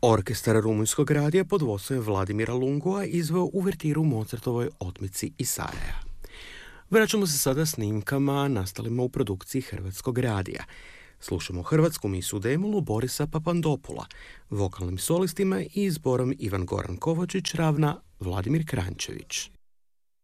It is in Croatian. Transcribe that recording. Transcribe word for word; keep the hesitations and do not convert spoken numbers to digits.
Orkestar Rumunjskog radija pod vodstvom Vladimira Lungua izveo uvertiru Mozartovoj Otmici Isaiah. Vraćamo se sada snimkama nastalima u produkciji Hrvatskog radija. Slušamo hrvatsku misu Demolu Borisa Papandopula, vokalnim solistima i zborom Ivan Goran Kovačić ravna Vladimir Kranjčević.